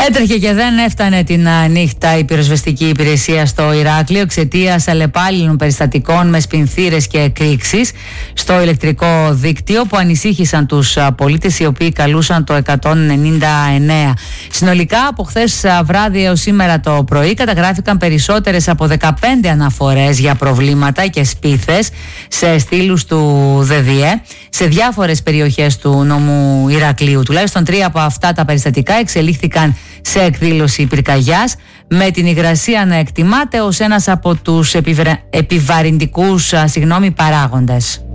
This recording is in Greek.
Έτρεχε και δεν έφτανε την νύχτα η πυροσβεστική υπηρεσία στο Ηράκλειο εξαιτίας αλλεπάλληλων περιστατικών με σπινθήρες και εκρήξεις στο ηλεκτρικό δίκτυο που ανησύχησαν τους πολίτες, οι οποίοι καλούσαν το 199. Συνολικά από χθες βράδυ έως σήμερα το πρωί καταγράφηκαν περισσότερες από 15 αναφορές για προβλήματα και σπίθες σε στήλους του ΔΔΕ σε διάφορες περιοχές του νομού Ηρακλείου. Τουλάχιστον 3 από αυτά τα περιστατικά εξελίχθηκαν σε εκδήλωση πυρκαγιάς, με την υγρασία να εκτιμάται ως ένας από τους επιβαρυντικούς παράγοντες.